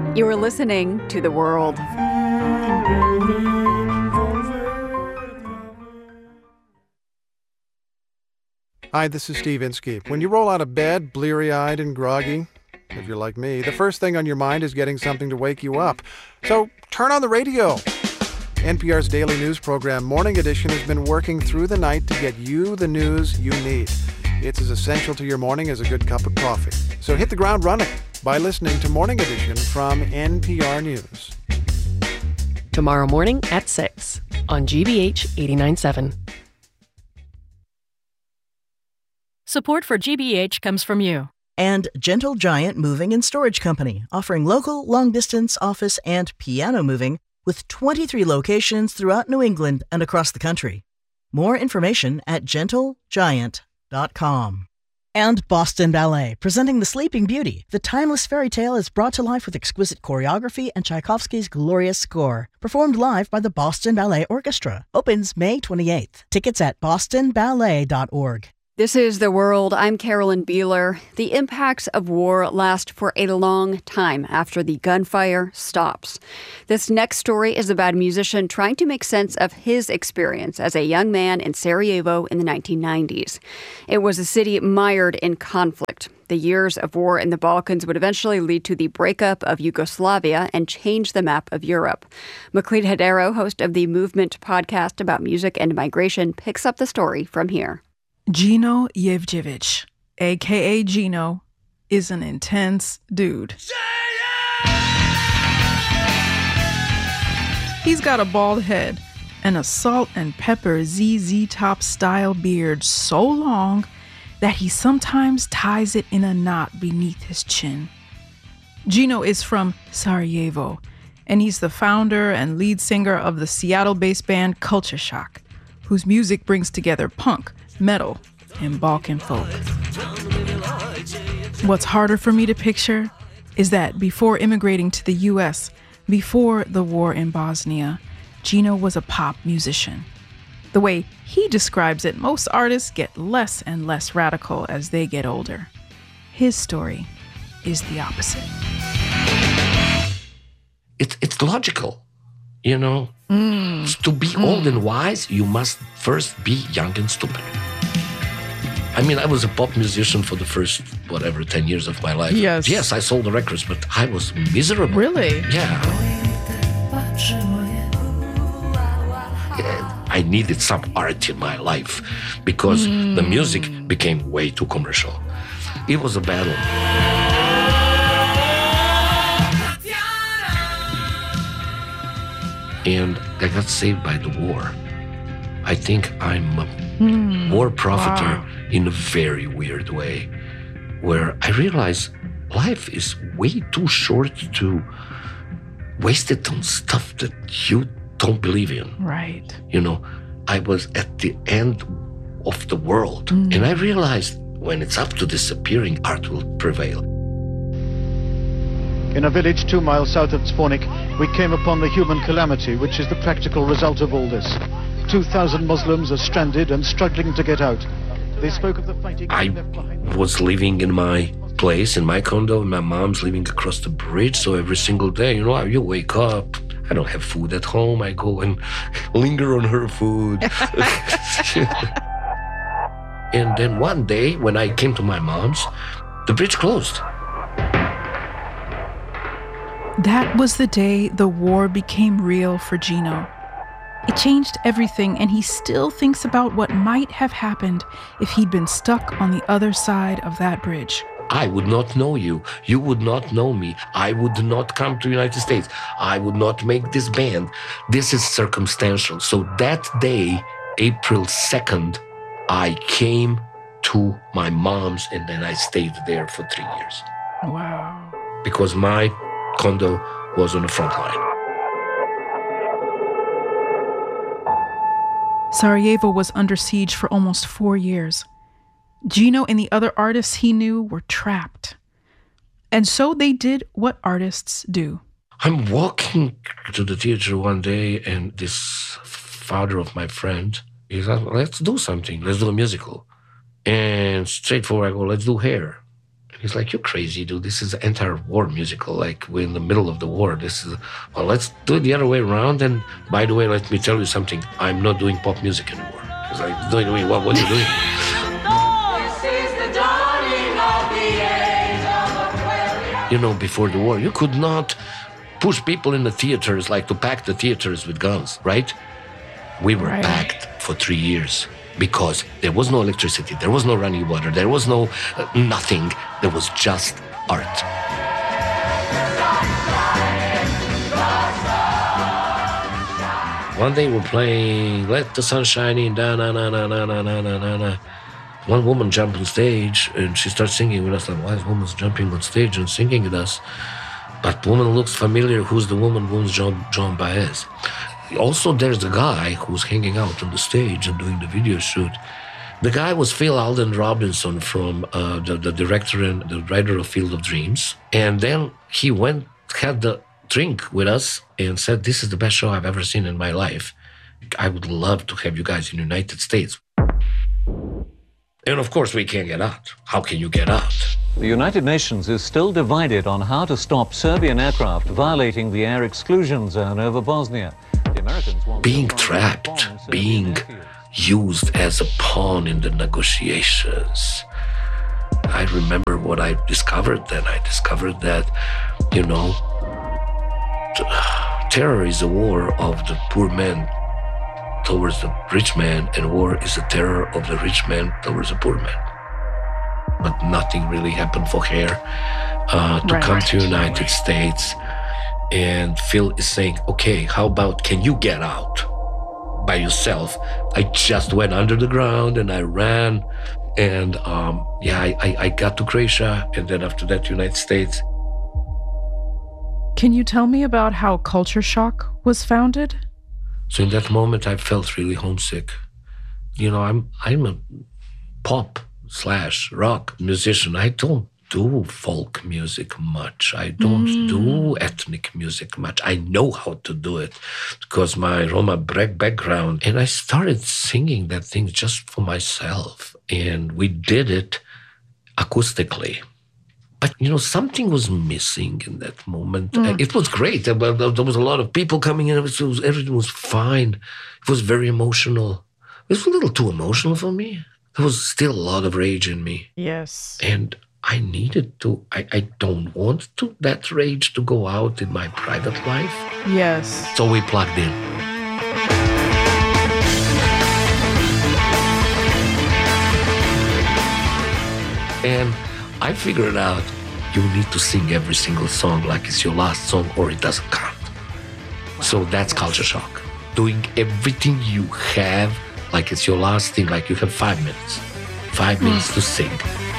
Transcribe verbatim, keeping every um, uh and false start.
You are listening to The World. Hi, this is Steve Inskeep. When you roll out of bed, bleary-eyed and groggy, if you're like me, the first thing on your mind is getting something to wake you up. So turn on the radio. N P R's daily news program, Morning Edition, has been working through the night to get you the news you need. It's as essential to your morning as a good cup of coffee. So hit the ground running by listening to Morning Edition from N P R News. Tomorrow morning at six on G B H eighty-nine point seven. Support for G B H comes from you. And Gentle Giant Moving and Storage Company, offering local, long-distance, office, and piano moving with twenty-three locations throughout New England and across the country. More information at gentle giant dot com. And Boston Ballet, presenting The Sleeping Beauty. The timeless fairy tale is brought to life with exquisite choreography and Tchaikovsky's glorious score. Performed live by the Boston Ballet Orchestra. Opens May twenty-eighth. Tickets at boston ballet dot org. This is The World. I'm Carolyn Beeler. The impacts of war last for a long time after the gunfire stops. This next story is about a musician trying to make sense of his experience as a young man in Sarajevo in the nineteen nineties. It was a city mired in conflict. The years of war in the Balkans would eventually lead to the breakup of Yugoslavia and change the map of Europe. Macleod Hedero, host of the Movement podcast about music and migration, picks up the story from here. Gino Yevgevich, a k a. Gino, is an intense dude. He's got a bald head and a salt and pepper Z Z Top style beard so long that he sometimes ties it in a knot beneath his chin. Gino is from Sarajevo, and he's the founder and lead singer of the Seattle-based band Culture Shock, whose music brings together punk, metal, and Balkan folk. What's harder for me to picture is that before immigrating to the U S, before the war in Bosnia, Gino was a pop musician. The way he describes it, most artists get less and less radical as they get older. His story is the opposite. It's, it's logical, you know? Mm. To be mm. old and wise, you must first be young and stupid. I mean, I was a pop musician for the first, whatever, ten years of my life. Yes. Yes, I sold the records, but I was miserable. Really? Yeah. yeah. I needed some art in my life because mm. the music became way too commercial. It was a battle. And I got saved by the war. I think I'm a mm, war profiter wow. in a very weird way, where I realize life is way too short to waste it on stuff that you don't believe in. Right. You know, I was at the end of the world, mm. and I realized when it's up to disappearing, art will prevail. In a village two miles south of Zvornik, we came upon the human calamity, which is the practical result of all this. two thousand Muslims are stranded and struggling to get out. They spoke of the fighting... I was living in my place, in my condo, and my mom's living across the bridge, so every single day, you know, you wake up, I don't have food at home, I go and linger on her food. And then one day, when I came to my mom's, the bridge closed. That was the day the war became real for Gino. It changed everything, and he still thinks about what might have happened if he'd been stuck on the other side of that bridge. I would not know you. You would not know me. I would not come to the United States. I would not make this band. This is circumstantial. So that day, April second, I came to my mom's, and then I stayed there for three years. Wow. Because my condo was on the front line. Sarajevo was under siege for almost four years. Gino and the other artists he knew were trapped. And so they did what artists do. I'm walking to the theater one day, and this father of my friend, he said, let's do something. Let's do a musical. And straightforward, I go, let's do Hair. He's like, you're crazy, dude. This is an anti-war musical. Like, we're in the middle of the war. This is, well, let's do it the other way around. And by the way, let me tell you something. I'm not doing pop music anymore. He's like, doing what? What are you doing? You know, before the war, you could not push people in the theaters, like to pack the theaters with guns, right? We were right. packed for three years because there was no electricity, there was no running water, there was no uh, nothing. There was just art. One day we're playing Let the Sun Shine In, da na na na na na na na na. One woman jumped on stage and she starts singing with us. Like, why is woman jumping on stage and singing with us? But woman looks familiar. Who's the woman? Woman's Joan, Joan Baez. Also, there's the guy who's hanging out on the stage and doing the video shoot. The guy was Phil Alden Robinson, from uh, the, the director and the writer of Field of Dreams. And then he went, had the drink with us and said, this is the best show I've ever seen in my life. I would love to have you guys in the United States. And of course, we can't get out. How can you get out? The United Nations is still divided on how to stop Serbian aircraft violating the air exclusion zone over Bosnia. The Americans want being trapped, being used as a pawn in the negotiations. I remember what I discovered then. I discovered that, you know, terror is a war of the poor man towards the rich man, and war is a terror of the rich man towards the poor man. But nothing really happened for her uh, to right, come right, to the United right. States. And Phil is saying, okay, how about, can you get out by yourself? I just went under the ground and I ran. And um, yeah, I, I, I got to Croatia, and then after that, United States. Can you tell me about how Culture Shock was founded? So in that moment, I felt really homesick. You know, I'm I'm a pop slash rock musician. I don't do folk music much. I don't mm. do ethnic music much. I know how to do it because my Roma background. And I started singing that thing just for myself. And we did it acoustically. But, you know, something was missing in that moment. Mm. It was great. There was a lot of people coming in. It was, everything was fine. It was very emotional. It was a little too emotional for me. There was still a lot of rage in me. Yes. And I needed to, I, I don't want to that rage to go out in my private life. Yes. So we plugged in. And I figured out you need to sing every single song like it's your last song or it doesn't count. So that's Culture Shock. Doing everything you have like it's your last thing, like you have five minutes. Five minutes to sing.